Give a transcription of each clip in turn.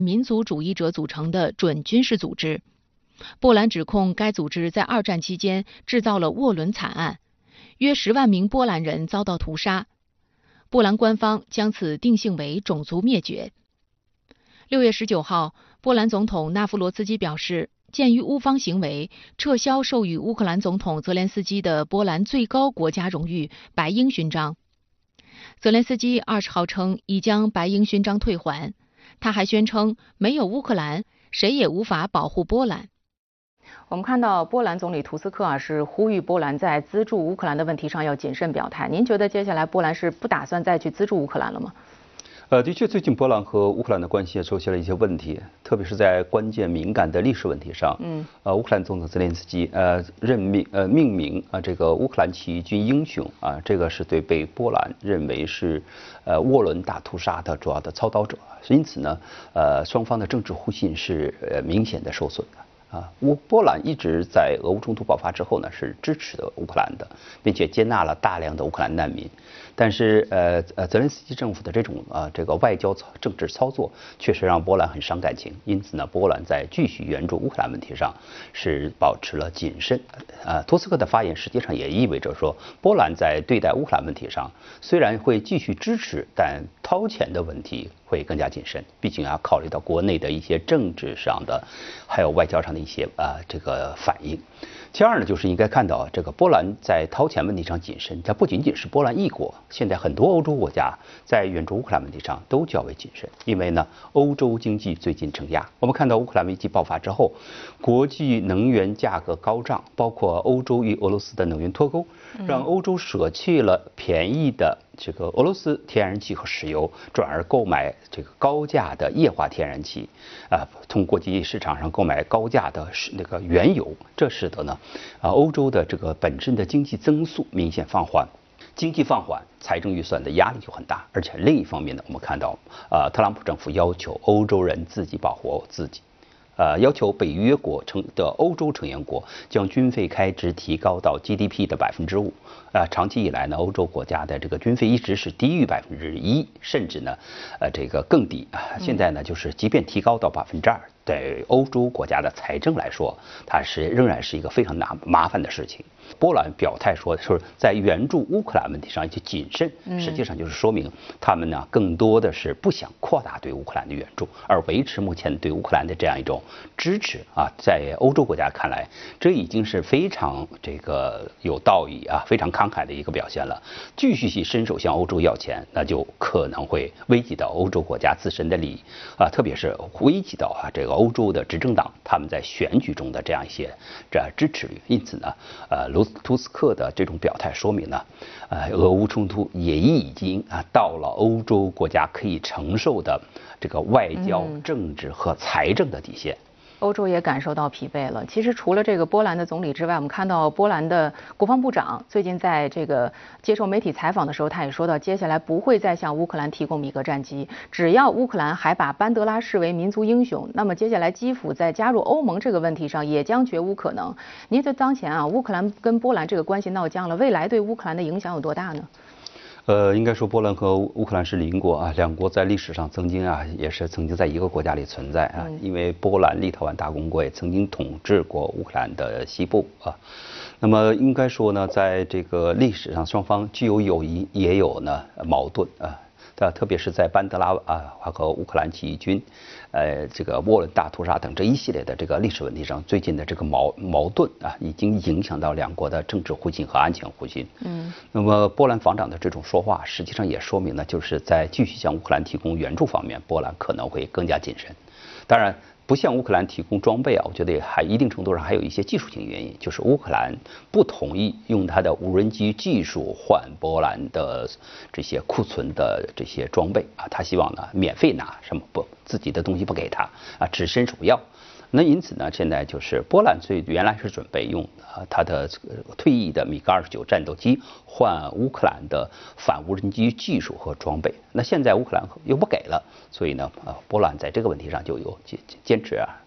民族主义者组成的准军事组织。波兰指控该组织在二战期间制造了涡轮惨案，约10万名波兰人遭到屠杀。波兰官方将此定性为种族灭绝。6月19号，波兰总统纳夫罗茨基表示，鉴于乌方行为，撤销授予乌克兰总统泽连斯基的波兰最高国家荣誉白鹰勋章。泽连斯基20号称已将白鹰勋章退还，他还宣称没有乌克兰，谁也无法保护波兰。我们看到波兰总理图斯克是呼吁波兰在资助乌克兰的问题上要谨慎表态。您觉得接下来波兰是不打算再去资助乌克兰了吗？ 的确，最近波兰和乌克兰的关系也出现了一些问题，特别是在关键敏感的历史问题上。乌克兰总统泽连斯基命名这个乌克兰起义军英雄这个是对被波兰认为是涡轮大屠杀的主要的操刀者，因此呢双方的政治互信是明显的受损的。波兰一直在俄乌冲突爆发之后呢，是支持的乌克兰的，并且接纳了大量的乌克兰难民。但是泽连斯基政府的这种这个外交政治操作，确实让波兰很伤感情。因此呢，波兰在继续援助乌克兰问题上是保持了谨慎。托斯克的发言实际上也意味着说，波兰在对待乌克兰问题上虽然会继续支持，但掏钱的问题会更加谨慎，毕竟要考虑到国内的一些政治上的，还有外交上的一些这个反应。其二呢，就是应该看到这个波兰在掏钱问题上谨慎，它不仅仅是波兰一国，现在很多欧洲国家在援助乌克兰问题上都较为谨慎，因为呢，欧洲经济最近承压。我们看到乌克兰危机爆发之后，国际能源价格高涨，包括欧洲与俄罗斯的能源脱钩，让欧洲舍弃了便宜的这个俄罗斯天然气和石油，转而购买这个高价的液化天然气，从国际市场上购买高价的那个原油，这使得呢，欧洲的这个本身的经济增速明显放缓。经济放缓，财政预算的压力就很大。而且另一方面呢，我们看到，特朗普政府要求欧洲人自己保护自己。要求北约国的欧洲成员国将军费开支提高到 GDP 的5%。长期以来呢，欧洲国家的这个军费一直是低于1%，甚至呢，这个更低。现在呢，就是即便提高到2%，对欧洲国家的财政来说，它仍然是一个非常麻烦的事情。波兰表态说在援助乌克兰问题上就谨慎，实际上就是说明他们呢更多的是不想扩大对乌克兰的援助，而维持目前对乌克兰的这样一种支持在欧洲国家看来，这已经是非常这个有道义非常慷慨的一个表现了。继续去伸手向欧洲要钱，那就可能会危及到欧洲国家自身的利益特别是危及到这个欧洲的执政党他们在选举中的这样一些支持率。因此呢，图斯克的这种表态说明呢，俄乌冲突也已经到了欧洲国家可以承受的这个外交、政治和财政的底线。 欧洲也感受到疲惫了。其实除了这个波兰的总理之外，我们看到波兰的国防部长最近在这个接受媒体采访的时候，他也说到，接下来不会再向乌克兰提供米格战机，只要乌克兰还把班德拉视为民族英雄，那么接下来基辅在加入欧盟这个问题上也将绝无可能。您觉得当前乌克兰跟波兰这个关系闹僵了，未来对乌克兰的影响有多大呢？ 应该说波兰和乌克兰是邻国两国在历史上曾经也是曾经在一个国家里存在因为波兰、立陶宛大公国也曾经统治过乌克兰的西部那么应该说呢，在这个历史上，双方既有友谊，也有呢矛盾特别是在班德拉和乌克兰起义军，这个涡轮大屠杀等这一系列的这个历史问题上，最近的这个矛盾已经影响到两国的政治互信和安全互信。那么波兰防长的这种说话，实际上也说明呢，就是在继续向乌克兰提供援助方面，波兰可能会更加谨慎。当然，不向乌克兰提供装备我觉得还一定程度上还有一些技术性原因，就是乌克兰不同意用它的无人机技术换波兰的这些库存的这些装备他希望呢免费拿，自己的东西不给他只伸手要。那因此呢，现在就是波兰原来是准备用它的退役的米格29战斗机换乌克兰的反无人机技术和装备，那现在乌克兰又不给了，所以呢，波兰在这个问题上就有坚持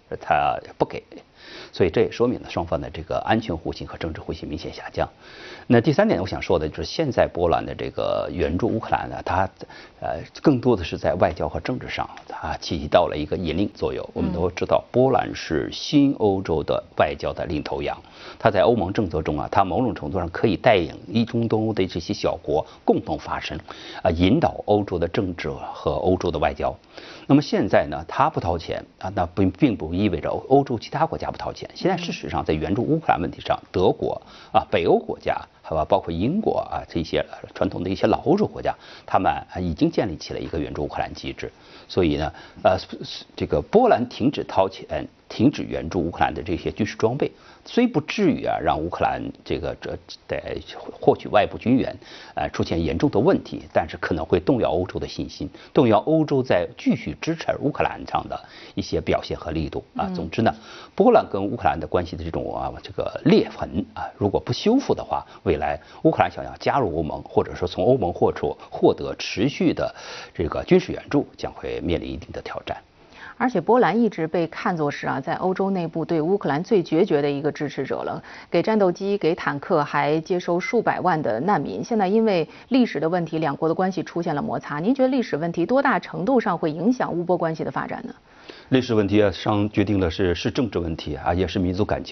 他不给。所以这也说明了双方的这个安全互信和政治互信明显下降。那第3点我想说的就是，现在波兰的这个援助乌克兰呢，它更多的是在外交和政治上，它起到了一个引领作用。我们都知道，波兰是新欧洲的外交的领头羊，它在欧盟政策中啊，它某种程度上可以带领中东欧的这些小国共同发声，引导欧洲的政治和欧洲的外交。那么现在呢，他不掏钱啊，那并不意味着欧洲其他国家不掏钱。现在事实上，在援助乌克兰问题上，德国啊、北欧国家，还有包括英国啊这些传统的一些老欧洲国家，他们已经建立起了一个援助乌克兰机制。所以呢，这个波兰停止掏钱、停止援助乌克兰的这些军事装备，虽不至于让乌克兰在获取外部军援出现严重的问题，但是可能会动摇欧洲的信心，动摇欧洲在继续支持乌克兰上的一些表现和力度啊。总之呢，波兰跟乌克兰的关系的这种这个裂痕啊，如果不修复的话，未来乌克兰想要加入欧盟，或者说从欧盟获得持续的这个军事援助，将会面临一定的挑战。 而且波兰一直被看作是在欧洲内部对乌克兰最决绝的一个支持者了，给战斗机、给坦克，还接收数百万的难民。现在因为历史的问题，两国的关系出现了摩擦。您觉得历史问题多大程度上会影响乌波关系的发展呢？ 历史问题上决定的是政治问题啊，也是民族感情。